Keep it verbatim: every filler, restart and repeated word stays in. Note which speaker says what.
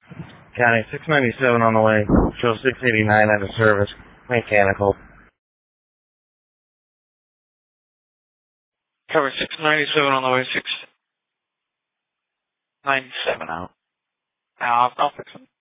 Speaker 1: County six ninety-seven on the way. Show six eighty-nine out of service. Mechanical.
Speaker 2: Cover six ninety-seven on the way, six ninety-seven out. Now I'll, I'll fix them.